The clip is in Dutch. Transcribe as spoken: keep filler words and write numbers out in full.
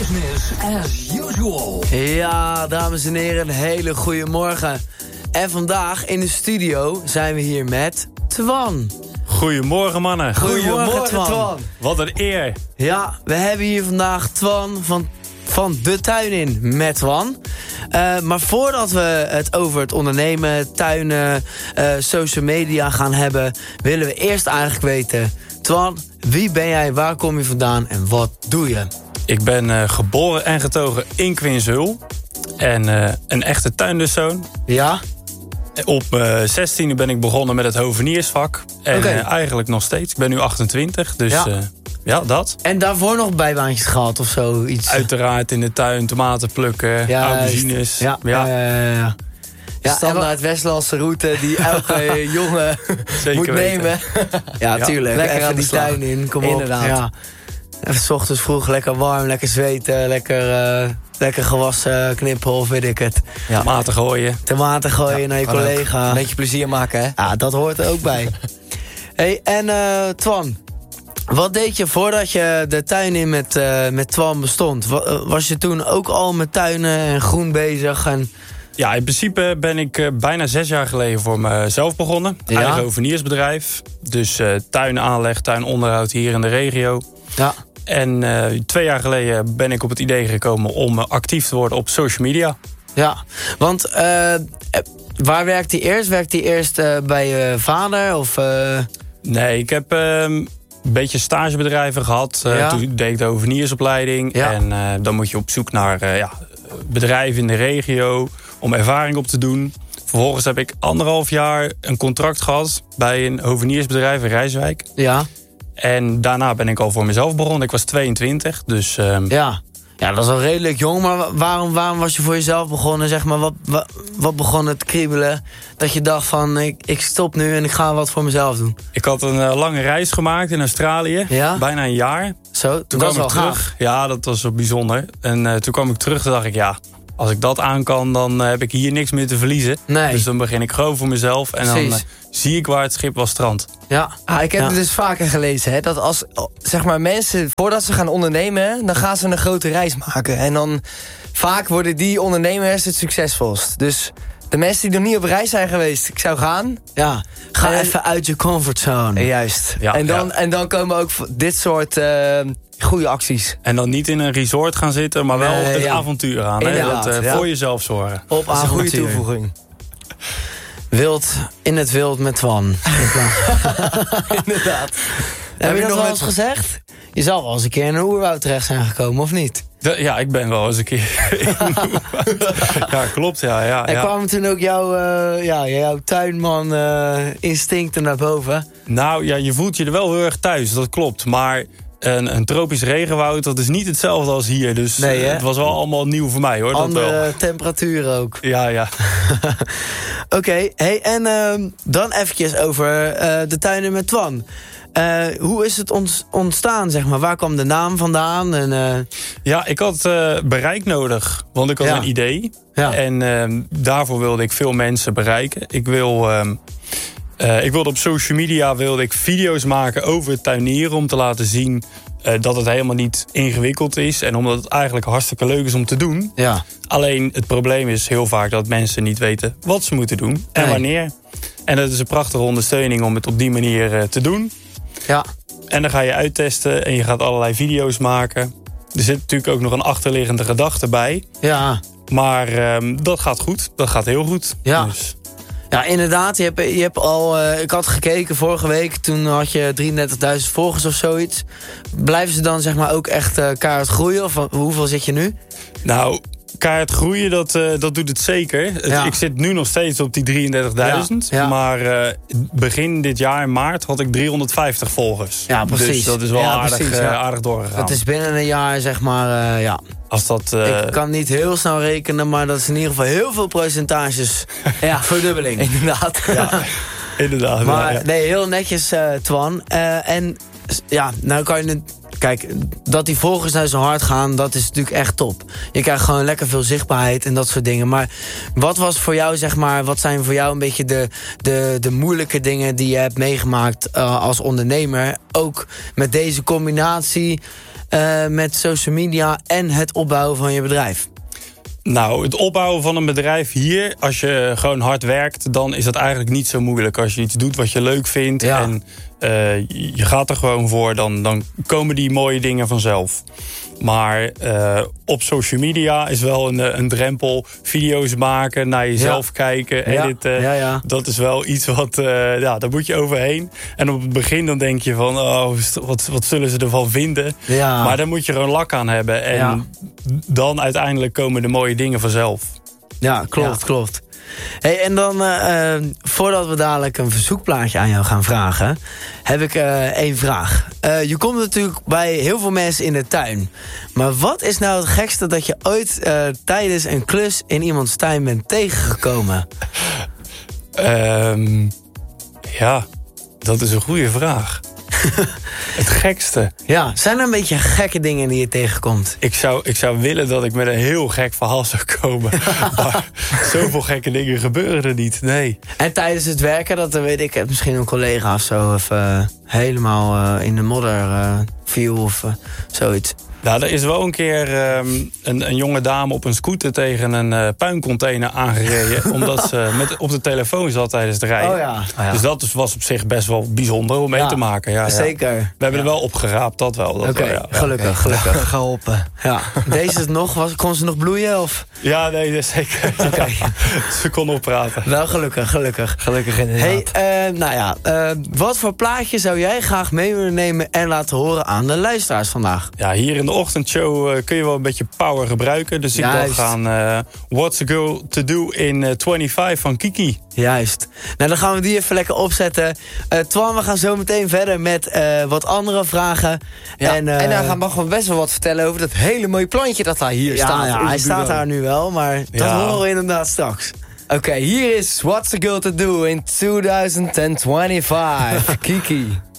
Business as usual. Ja, dames en heren, een hele goede morgen. En vandaag in de studio zijn we hier met Twan. Goedemorgen, mannen. Goedemorgen, Goedemorgen, Twan. Twan. Wat een eer. Ja, we hebben hier vandaag Twan van, van De Tuin in met Twan. Uh, maar voordat we het over het ondernemen, tuinen, uh, social media gaan hebben, willen we eerst eigenlijk weten, Twan, wie ben jij, waar kom je vandaan en wat doe je? Ik ben uh, geboren en getogen in Quinshul. En uh, een echte tuinderszoon. Ja? Op mijn uh, zestiende ben ik begonnen met het hoveniersvak. En okay. uh, eigenlijk nog steeds. Ik ben nu achtentwintig, dus ja, uh, ja dat. En daarvoor nog bijbaantjes gehad of zo? Iets? Uiteraard in de tuin, tomaten plukken, ja, aubergines. Ja, ja. ja, ja, ja. Ja, standaard Westlandse route die elke jongen moet weten. nemen. Ja, ja, tuurlijk. Lekker even die slag. Tuin in, kom Inderdaad. op. Ja. Even 's ochtends vroeg, lekker warm, lekker zweten, lekker, uh, lekker gewassen knippen of weet ik het. Ja. Tomaten gooien. Tomaten gooien ja, naar je collega. Een beetje plezier maken, hè? Ja, dat hoort er ook bij. Hey, en uh, Twan, wat deed je voordat je de tuin in met, uh, met Twan bestond? Was je toen ook al met tuinen en groen bezig en... Ja, in principe ben ik uh, bijna zes jaar geleden voor mezelf begonnen. Ja? Eigen hoveniersbedrijf. Dus uh, tuinaanleg, tuinonderhoud hier in de regio. Ja. En uh, twee jaar geleden ben ik op het idee gekomen om uh, actief te worden op social media. Ja, want uh, waar werkt hij eerst? Werkt hij eerst uh, bij je vader? Of, uh... Nee, ik heb uh, een beetje stagebedrijven gehad. Uh, ja. Toen deed ik de hoveniersopleiding. Ja. En uh, dan moet je op zoek naar uh, ja, bedrijven in de regio om ervaring op te doen. Vervolgens heb ik anderhalf jaar een contract gehad bij een hoveniersbedrijf in Rijswijk. Ja. En daarna ben ik al voor mezelf begonnen. Ik was tweeëntwintig, dus... Um... Ja. ja, dat is al redelijk jong. Maar waarom, waarom was je voor jezelf begonnen? Zeg maar, wat, wat, wat begon het kriebelen? Dat je dacht van, ik, ik stop nu en ik ga wat voor mezelf doen. Ik had een uh, lange reis gemaakt in Australië. Ja? Bijna een jaar. Zo, toen dat kwam was ik wel terug. gaaf. Ja, dat was wel bijzonder. En uh, toen kwam ik terug en dacht ik, ja... Als ik dat aan kan, dan uh, heb ik hier niks meer te verliezen. Nee. Dus dan begin ik gewoon voor mezelf. En Precies. dan uh, zie ik waar het schip wel strandt. Ja, ah, ik heb ja. het dus vaker gelezen. Hè, dat als zeg maar, mensen, voordat ze gaan ondernemen... dan gaan ze een grote reis maken. En dan vaak worden die ondernemers het succesvolst. Dus de mensen die nog niet op reis zijn geweest, ik zou gaan. Ja, ga en, even uit je comfortzone. Juist. Ja, en, dan, ja. en dan komen ook dit soort... Uh, goede acties. En dan niet in een resort gaan zitten, maar wel nee, op het ja. avontuur aan. Hè? Dat, uh, ja. Voor jezelf zorgen. Op dat is een goede toevoeging. Wild in het wild met Twan. Inderdaad. Heb, Heb je dat wel eens gezegd? Je zal wel eens een keer in een oerwoud terecht zijn gekomen, of niet? De, ja, ik ben wel eens een keer in een oerwoud. Ja, klopt, ja. ja en ja. kwamen toen ook jouw, uh, ja, jouw tuinman uh, instincten naar boven? Nou, ja, je voelt je er wel heel erg thuis, dat klopt. Maar... Een, een tropisch regenwoud, dat is niet hetzelfde als hier. Dus nee, het was wel allemaal nieuw voor mij, hoor. Andere dat wel. temperaturen ook. Ja, ja. Oké, okay, hey, en uh, dan eventjes over uh, de tuinen met Twan. Uh, hoe is het ont- ontstaan, zeg maar? Waar kwam de naam vandaan? En, uh... Ja, ik had uh, bereik nodig, want ik had ja. een idee. Ja. En uh, daarvoor wilde ik veel mensen bereiken. Ik wil... Uh, Uh, ik wilde op social media wilde ik video's maken over het tuinieren... om te laten zien uh, dat het helemaal niet ingewikkeld is... en omdat het eigenlijk hartstikke leuk is om te doen. Ja. Alleen het probleem is heel vaak dat mensen niet weten wat ze moeten doen en nee. wanneer. En dat is een prachtige ondersteuning om het op die manier uh, te doen. Ja. En dan ga je uittesten en je gaat allerlei video's maken. Er zit natuurlijk ook nog een achterliggende gedachte bij. Ja. Maar uh, dat gaat goed, dat gaat heel goed. Ja. Dus... Ja, inderdaad. Je hebt, je hebt al, uh, ik had gekeken vorige week. Toen had je drieëndertigduizend volgers of zoiets. Blijven ze dan zeg maar ook echt uh, keihard groeien? Of hoeveel zit je nu? Nou, keihard groeien, dat, uh, dat doet het zeker. Ja. Ik zit nu nog steeds op die drieëndertigduizend. Ja, ja. Maar uh, begin dit jaar, in maart, had ik driehonderdvijftig volgers. Ja, precies. Dus dat is wel ja, aardig, precies, uh, ja. aardig doorgegaan. Dat is binnen een jaar, zeg maar, uh, ja... Als dat, uh... Ik kan niet heel snel rekenen, maar dat is in ieder geval heel veel percentages. Ja, verdubbeling. Inderdaad. Ja, inderdaad. Maar ja, ja. nee, heel netjes, uh, Twan. Uh, en ja, nou kan je het... Kijk, dat die volgers nou zo hard gaan, dat is natuurlijk echt top. Je krijgt gewoon lekker veel zichtbaarheid en dat soort dingen. Maar wat was voor jou, zeg maar, wat zijn voor jou een beetje de, de, de moeilijke dingen die je hebt meegemaakt uh, als ondernemer? Ook met deze combinatie uh, met social media en het opbouwen van je bedrijf? Nou, het opbouwen van een bedrijf hier, als je gewoon hard werkt, dan is dat eigenlijk niet zo moeilijk. Als je iets doet wat je leuk vindt ja. en uh, je gaat er gewoon voor, dan, dan komen die mooie dingen vanzelf. Maar uh, op social media is wel een, een drempel. Video's maken, naar jezelf ja. kijken, editen. Ja, ja, ja. Dat is wel iets wat, uh, ja, daar moet je overheen. En op het begin dan denk je van, oh, wat, wat zullen ze ervan vinden? Ja. Maar daar moet je gewoon lak aan hebben. En ja. dan uiteindelijk komen de mooie dingen vanzelf. Ja, klopt, ja. klopt. Hey, en dan, uh, voordat we dadelijk een verzoekplaatje aan jou gaan vragen, heb ik uh, één vraag. Uh, je komt natuurlijk bij heel veel mensen in de tuin. Maar wat is nou het gekste dat je ooit uh, tijdens een klus in iemands tuin bent tegengekomen? Um, ja, dat is een goede vraag. Het gekste. Ja, zijn er een beetje gekke dingen die je tegenkomt? Ik zou, ik zou willen dat ik met een heel gek verhaal zou komen. Maar zoveel gekke dingen gebeuren er niet, nee. En tijdens het werken, dat weet ik, misschien een collega of zo, of uh, helemaal uh, in de modder uh, viel of uh, zoiets. Nou, er is wel een keer um, een, een jonge dame op een scooter tegen een uh, puincontainer aangereden. Omdat ze met, op de telefoon zat tijdens het rijden. Oh ja. Oh ja. Dus dat was op zich best wel bijzonder om mee ja, te maken. Ja, zeker. Ja. We hebben ja. er wel opgeraapt, dat wel. Oké, okay, ja. gelukkig, ja. gelukkig. Geholpen. Ja. Deze nog, was, kon ze nog bloeien? Of? Ja, nee, zeker. Okay. Ja. Ze kon nog praten. Wel gelukkig, gelukkig. Gelukkig inderdaad. Hey, uh, nou ja, uh, wat voor plaatje zou jij graag mee willen nemen en laten horen aan de luisteraars vandaag? Ja, hier in de ochtendshow uh, kun je wel een beetje power gebruiken. Dus ik dacht gaan uh, What's a Girl to Do in uh, vijfentwintig van Kiki. Juist. Nou, dan gaan we die even lekker opzetten. Uh, Twan, we gaan zo meteen verder met uh, wat andere vragen. Ja, en, uh, en dan mag we best wel wat vertellen over dat hele mooie plantje dat daar hier ja, staat. Ja, hij staat daar nu wel, maar dat ja. horen we inderdaad straks. Oké, okay, hier is What's a Girl to Do in tweeduizend vijfentwintig. Kiki.